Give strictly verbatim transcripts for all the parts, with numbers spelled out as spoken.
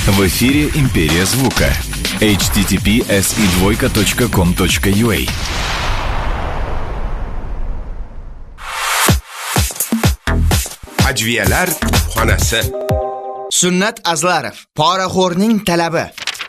В эфире «Империя звука». эйч ти ти пи эс и двойка точка ком точка ю а. Ajviyalar xonasi. Sunnat Azlarov, poraxo'rning talabi.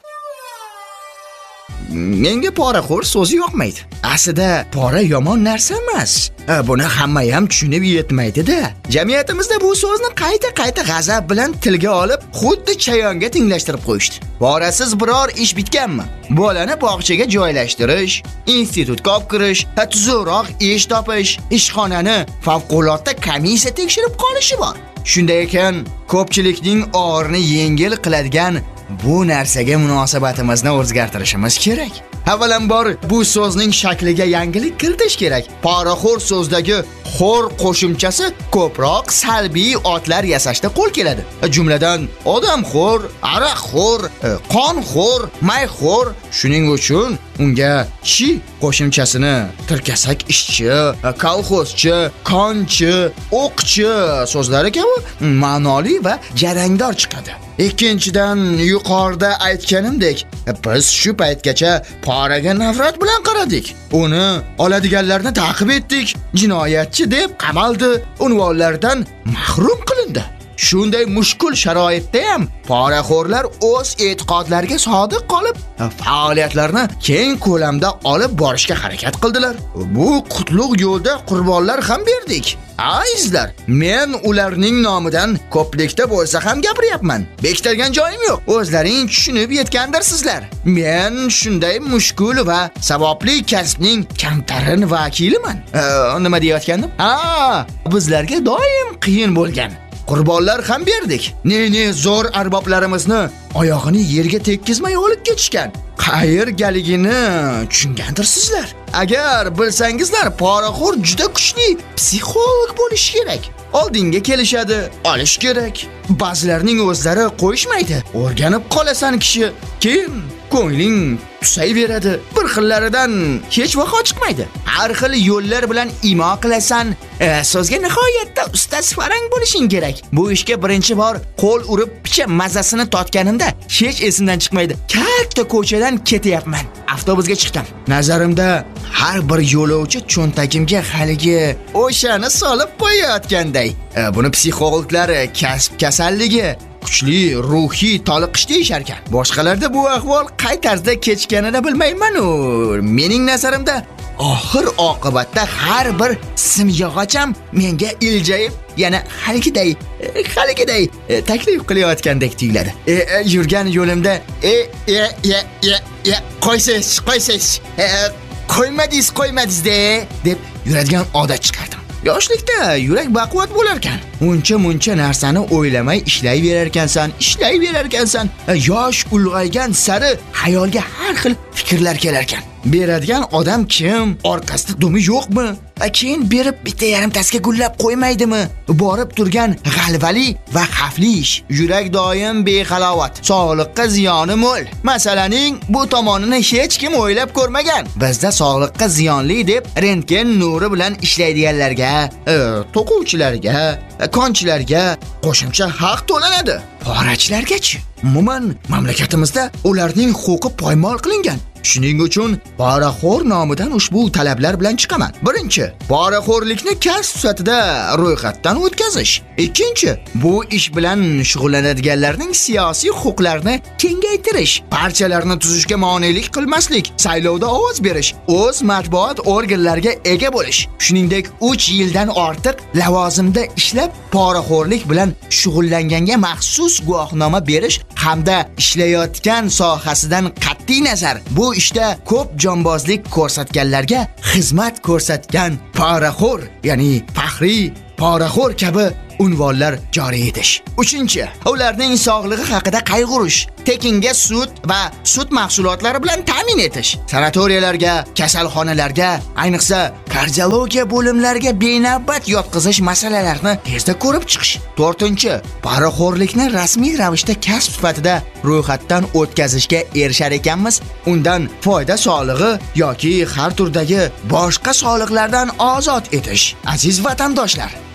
Menga poraxo'r so'zi yoqmaydi. Aslida pora yomon narsa emas. Buni hamma ham tushunib yetmaydi-da. Jamiyatimizda bu so'zni qayta-qayta g'azab bilan tilga olib, xuddi chayonga tinglashtirib qo'yishdi. Porasiz biror ish bitganmi? Bolani bog'chaga joylashtirish, institutga olib kirish, tuzukroq ish topish, ishxonani favqulodda komissiya tekshirib qolishi bor. Shunday ekan, ko'pchilikning og'irini yengil qiladigan bu narsaga munosabatimizni o'zgartirishimiz kerak. Avvalambor bu so'zning shakliga yangilik kiritish kerak. Poraxo'r so'zdagi xo'r qo'shimchasi ko'proq salbiy otlar yasashda qo'l keladi. Jumladan odamxo'r, aroqxo'r, qonxo'r, mayxo'r. Shuning uchun unga chi qo'shimchasini tirkasak ishchi, kolxozchi, konchi, o'qchi so'zlari kabi ma'noli va jarangdor chiqadi. Ikkinchidan, yuqorida aytganimdek, biz shu paytgacha poraga nafrat bilan qaradik. Uni oladiganlarni ta'qib etdik, jinoyatchi deb qamaldi, unvonlardan mahrum qilindi. Shunday mushkul sharoitda ham poraxo'rlar o'z e'tiqodlariga sodiq qolib, faoliyatlarni keng ko'lamda olib borishga harakat qildilar. Bu qutlug' yo'lda qurbonlar ham berdik. Azizlar, men ularning nomidan ko'plikda bo'lsa ham gapiryapman. Bektalgan joyim yo'q. O'zlaring tushunib yetgandirsizlar. Men shunday mushkul va savobli kasbning kamtarin vakiliman. E, nima deyotgandim? Ha, bizlarga doim qiyin bo'lgan. Qurbonlar ham berdik. Ne-ne zo'r arboblarimizni oyog'ini yerga tekkizmay olib ketishgan. Qayergaligini tushungandirsizlar. Agar bilsangizlar, poraxo'r juda kuchli psixolog bo'lish kerak. Oldinga kelishadi, olish kerak. Ba'zilarning o'zlari qo'yishmaydi. O'rganib qolasan kishi, kim ko'ngling tusayveradi. Bir xillaridan hech vaqo chiqmaydi. Har xil yo'llar bilan imo qilasan. E, so'zga nihoyatda ustasi farang bo'lishing kerak. Bu ishga birinchi bor qo'l urib picha mazasini totganimda hech esimdan chiqmaydi. Katta ko'chadan ketyapman. Avtobusga chiqdim. Nazarimda har bir yo'lovchi cho'ntagimga haligi o'shani solib qo'yayotganday. E, buni psixologlar kasb kasalligi, kuchli ruhiy toliqish deyishar ekan. Boshqalarda bu ahvol qay tarzda kechganini bilmayman-u. Mening nazarimda oxir oqibatda har bir simyog'ocham menga iljayib, yana haligiday, haligiday taklif qilayotgandek tuyuladi. E, e, yurgan yo'limda e e e e e qo'ysiz, qo'ysiz. E, qo'ymadingiz, qo'ymadingiz-de deb yuradigan odat chiqardim. Yoshlikda yurak baquvvat bo'lar ekan. Uncha-muncha narsani o'ylamay ishlayverar ekansan, ishlayverar ekansan. Yosh ulg'aygan sari xayolga har xil fikrlar kelar ekan. Beradigan odam kim? Orqasida dumi yo'qmi? Keyin berib bitta yarimtasiga gullab qo'ymaydimi? Borib turgan g'alvali va xavfli ish. Yurak doim behalovat, sog'liqqa ziyoni mo'l. Masalaning bu tomonini hech kim o'ylab ko'rmagan. Bizda sog'liqqa ziyonli deb rentgen nuri bilan ishlaydiganlarga, e, to'quvchilarga, konchilarga qo'shimcha haq to'lanadi. Porachilarga-chi? Umuman mamlakatimizda ularning huquqi poymol qilingan. Shuning uchun poraxo'r nomidan ushbu talablar bilan chiqaman. Birinchi, poraxo'rlikni kasb sifatida ro'yxatdan o'tkazish. Ikkinchi, bu ish bilan shug'ullanadiganlarning siyosiy huquqlarini kengaytirish, partiyalarni tuzishga monelik qilmaslik, saylovda ovoz berish, o'z matbuot organlariga ega bo'lish. Shuningdek, uch yildan ortiq lavozimda ishlab poraxo'rlik bilan shug'ullanganga maxsus guvohnoma berish hamda ishlayotgan sohasidan qat'iy nazar bu ishda ko'p jonbozlik ko'rsatganlarga xizmat ko'rsatgan poraxo'r, ya'ni faxriy poraxo'r kabi unvonlar joriy etish. Uchinchi, ularning sog'lig'i haqida qayg'urish, tekinga sut va sut mahsulotlari bilan ta'min etish, sanatoriyalarga, kasalxonalarga, ayniqsa kardiologiya bo'limlariga benavbat yotqizish masalalarini tezda ko'rib chiqish. To'rtinchi, poraxo'rlikni rasmiy ravishda kasb sifatida ro'yxatdan o'tkazishga erishar ekanmiz, undan foyda solig'i yoki har turdagi boshqa soliqlardan ozod etish. Aziz vatandoshlar,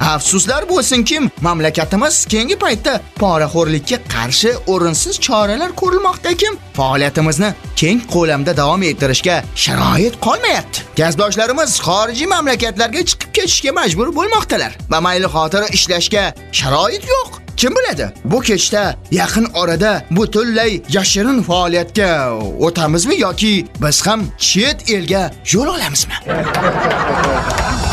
Afsuslar bo'lsinki, mamlakatimiz keyingi paytda poraxo'rlikka qarshi o'rinsiz choralar ko'rilmoqda-ki, faoliyatimizni keng ko'lamda davom ettirishga sharoit qolmayapti. Kasbdoshlarimiz xorijiy mamlakatlarga chiqib ketishga majbur bo'lmoqdalar va mayli xotira ishlashga sharoit yo'q. Kim biladi, bu kechda yaqin orada butunlay yashirin faoliyatga o'tamizmi yoki biz ham chet elga yo'l olamizmi?